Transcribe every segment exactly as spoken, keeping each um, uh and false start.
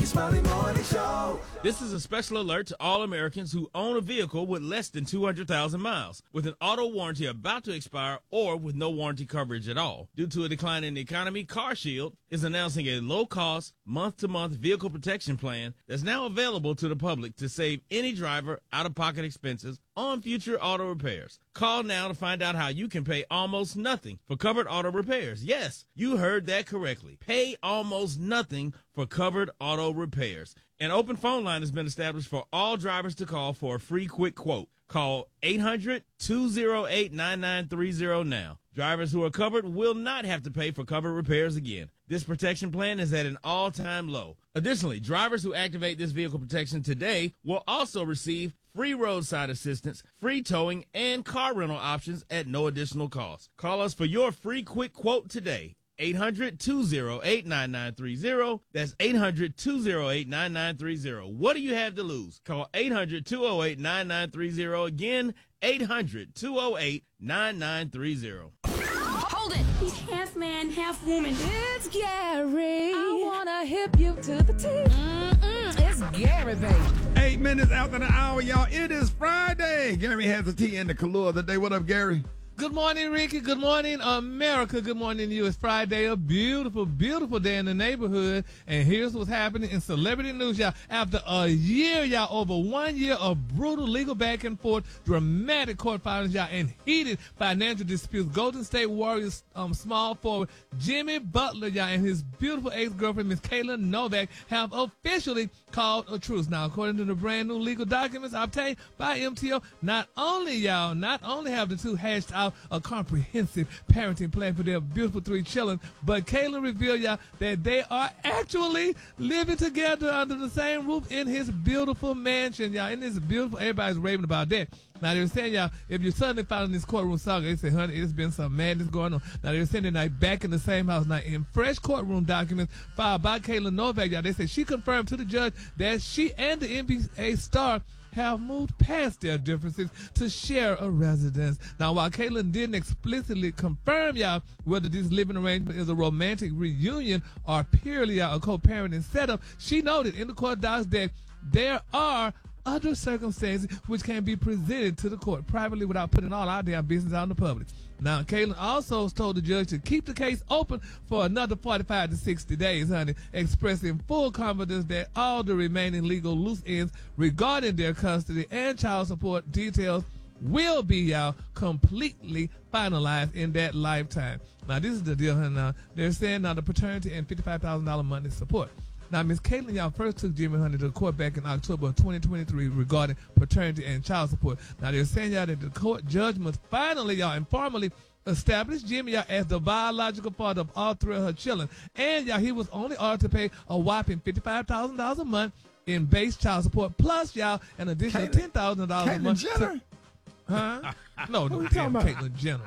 Smiley Morning Show. This is a special alert to all Americans who own a vehicle with less than two hundred thousand miles, with an auto warranty about to expire or with no warranty coverage at all. Due to a decline in the economy, CarShield is announcing a low-cost, month-to-month vehicle protection plan that's now available to the public to save any driver out-of-pocket expenses on future auto repairs. Call now to find out how you can pay almost nothing for covered auto repairs. Yes, you heard that correctly. Pay almost nothing for covered auto repairs. An open phone line has been established for all drivers to call for a free quick quote. Call eight hundred, two oh eight, nine nine three oh now. Drivers who are covered will not have to pay for covered repairs again. This protection plan is at an all-time low. Additionally, drivers who activate this vehicle protection today will also receive free roadside assistance, free towing, and car rental options at no additional cost. Call us for your free quick quote today. eight hundred, two oh eight, nine nine three oh. That's eight hundred, two oh eight, nine nine three oh. What do you have to lose? Call eight hundred, two oh eight, nine nine three oh. Again, eight hundred, two oh eight, nine nine three oh. Hold it! He's half man, half woman. It's Gary. I wanna hip you to the T. Mm-mm, it's Gary, baby. Eight minutes after the hour, y'all. It is Friday. Gary has the tea and the color of the day. What up, Gary? Good morning, Ricky. Good morning, America. Good morning to you. It's Friday, a beautiful, beautiful day in the neighborhood. And here's what's happening in celebrity news, y'all. After a year, y'all, over one year of brutal legal back and forth, dramatic court filings, y'all, and heated financial disputes, Golden State Warriors um, small forward Jimmy Butler, y'all, and his beautiful ex-girlfriend, Miss Kayla Novak, have officially called a truce. Now, according to the brand new legal documents obtained by M T O, not only, y'all, not only have the two hashed out a comprehensive parenting plan for their beautiful three children, but Kayla revealed, y'all, that they are actually living together under the same roof in his beautiful mansion, y'all. In this beautiful, everybody's raving about that. Now, they were saying, y'all, if you're suddenly found in this courtroom saga, they say, honey, it's been some madness going on. Now, they were saying they're back in the same house. Now, in fresh courtroom documents filed by Kayla Novak, y'all, they say she confirmed to the judge that she and the N B A star have moved past their differences to share a residence. Now, while Caitlin didn't explicitly confirm, y'all, whether this living arrangement is a romantic reunion or purely, y'all, a co-parenting setup, she noted in the court docs that there are other circumstances which can be presented to the court privately without putting all our damn business out in the public. Now, Caitlin also told the judge to keep the case open for another forty-five to sixty days, honey, expressing full confidence that all the remaining legal loose ends regarding their custody and child support details will be, y'all, completely finalized in that lifetime. Now, this is the deal, honey. Now, they're saying now the paternity and fifty-five thousand dollars monthly support. Now, Miss Caitlin, y'all, first took Jimmy Honey to the court back in October of twenty twenty-three regarding paternity and child support. Now, they're saying, y'all, that the court judgment finally, y'all, and formally established Jimmy, y'all, as the biological father of all three of her children. And, y'all, he was only ordered to pay a whopping fifty-five thousand dollars a month in base child support, plus, y'all, an additional ten thousand dollars a month. Caitlyn Jenner? To, huh? No, no, Who you damn talking about? Caitlyn Jenner.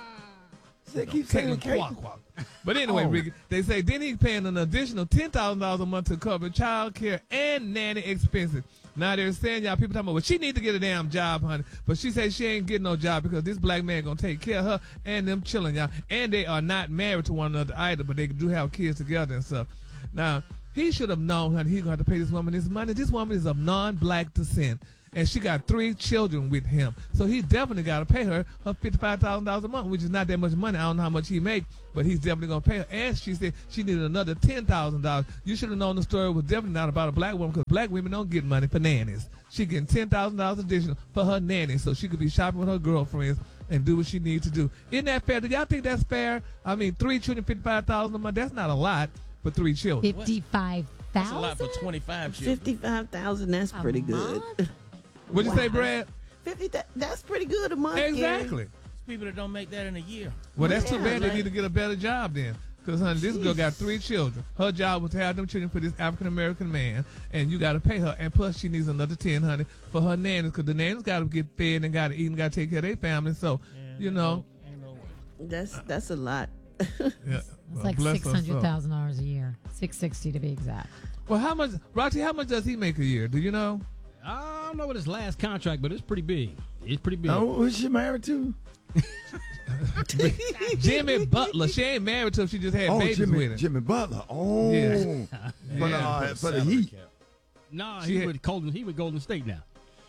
They No, keep saying Caitlyn Caitlyn. Quack Quack. But anyway, Oh. Ricky, they say then he's paying an additional ten thousand dollars a month to cover child care and nanny expenses. Now they're saying, y'all, people talking about, well, she need to get a damn job, honey. But she said she ain't getting no job because this black man gonna take care of her and them children, y'all. And they are not married to one another either, but they do have kids together and stuff. Now, he should have known, honey, he's gonna have to pay this woman this money. This woman is of non-black descent. And she got three children with him. So he definitely got to pay her her fifty-five thousand dollars a month, which is not that much money. I don't know how much he make, but he's definitely going to pay her. And she said she needed another ten thousand dollars. You should have known the story was definitely not about a black woman because black women don't get money for nannies. She getting ten thousand dollars additional for her nanny so she could be shopping with her girlfriends and do what she needs to do. Isn't that fair? Do y'all think that's fair? I mean, three children, fifty-five thousand dollars a month, that's not a lot for three children. fifty-five That's a thousand lot for twenty-five children. fifty-five thousand dollars, that's pretty good. What'd you Wow. say, Brad? fifty that, that's pretty good a month. Gary. Exactly. There's people that don't make that in a year. Well, that's too Yeah, bad. They right. need to get a better job then. Because, honey, this girl got three children. Her job was to have them children for this African-American man, and you got to pay her. And plus, she needs another ten, honey, for her nannies, because the nannies got to get fed and got to eat and got to take care of their family. So, Yeah, you know. Ain't no way. That's that's a lot. Yeah, It's well, like bless six her hundred soul. thousand dollars a year, six sixty to be exact. Well, how much, Rocky, how much does he make a year? Do you know? I don't know what his last contract, but it's pretty big. It's pretty big. Oh, who's she married to? Jimmy Butler. She ain't married to him. She just had Oh, babies Jimmy, with him. Jimmy Butler. Oh, Yeah. for the, Yeah. uh, for the Heat. Nah, She he had- with Golden. He with Golden State now.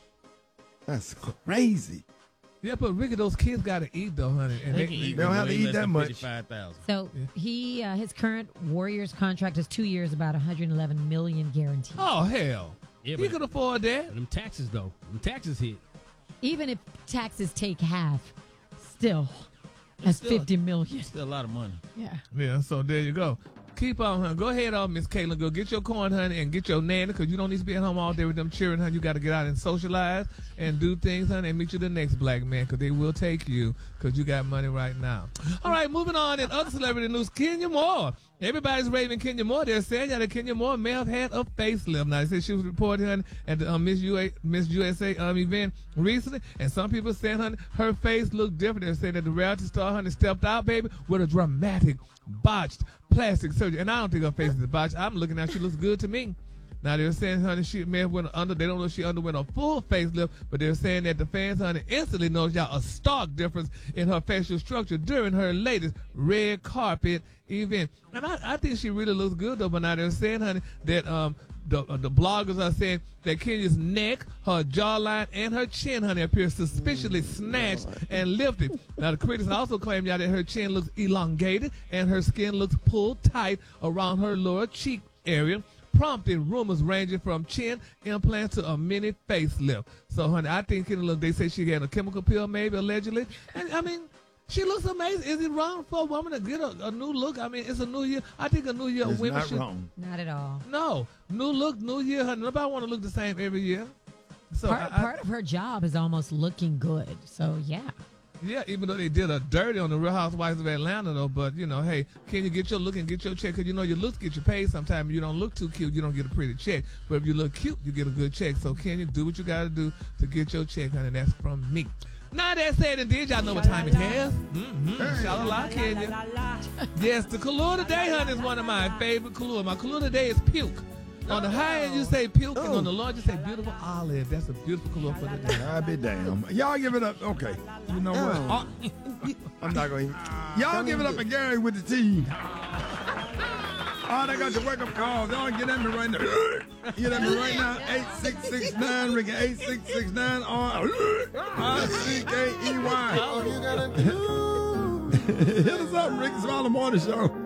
That's crazy. Yeah, but Ricky, those kids got to eat though, honey. And They they, can eat They don't with have to way eat less that than much. fifty-five thousand. So he, uh, his current Warriors contract is two years, about one hundred eleven million guaranteed. oh hell, Yeah, he but- could afford that. Them taxes though. Them taxes hit. Even if taxes take half, still, that's Still- fifty million. Still a lot of money. Yeah. Yeah, so there you go. Keep on, honey. Go ahead on, Miss Caitlin. Go get your corn, honey, and get your nanny, because you don't need to be at home all day with them children, honey. You got to get out and socialize and do things, honey, and meet you the next black man, because they will take you, because you got money right now. All right, moving on in other celebrity news. Kenya Moore. Everybody's raving Kenya Moore. They're saying that Kenya Moore may have had a facelift. Now, they said she was reported, honey, at the um, Miss, U A, Miss U S A um, event recently, and some people saying, honey, her face looked different. They're saying that the reality star, honey, stepped out, baby, with a dramatic, botched plastic surgery. And I don't think her face is botched. I'm looking at her. She looks good to me. Now, they're saying, honey, she may have went under, they don't know if she underwent a full facelift, but they're saying that the fans, honey, instantly noticed y'all a stark difference in her facial structure during her latest red carpet event. And I, I think she really looks good, though, but now they're saying, honey, that um the, uh, the bloggers are saying that Kenya's neck, her jawline, and her chin, honey, appear suspiciously snatched and lifted. Now, the critics also claim y'all that her chin looks elongated and her skin looks pulled tight around her lower cheek area, prompting rumors ranging from chin implant to a mini facelift. So, honey, I think Kenny look. They say she had a chemical peel, maybe allegedly. And I mean, she looks amazing. Is it wrong for a woman to get a, a new look? I mean, it's a new year. I think a new year It's women not should. wrong. Not at all. No, new look, new year, honey. Nobody want to look the same every year. So, Part, I, I- part of her job is almost looking good. So, yeah. yeah, even though they did her dirty on the Real Housewives of Atlanta, though. But you know, hey, can you get your look and get your check? Because you know your looks get you paid. Sometimes you don't look too cute, you don't get a pretty check. But if you look cute, you get a good check. So can you do what you got to do to get your check, honey? That's from me. Now that said and did, y'all know what time it is. Mm-hmm. Shalala, Kenya. Yes, the color today, honey, is one of my favorite color. My color today is puke. On the high end, you say puke, and on the low, you say beautiful olive. That's a beautiful color for the day. I'll be damn. Y'all give it up. Okay. You know what? Oh. I'm not going to even. Y'all give it up for Gary with the team. Oh, they got your wake up calls. Y'all get at me right now. Get at me right now. eight six six nine, Ricky. eight six six nine R C K E Y. Hit us up, Ricky Smiley Morning Show.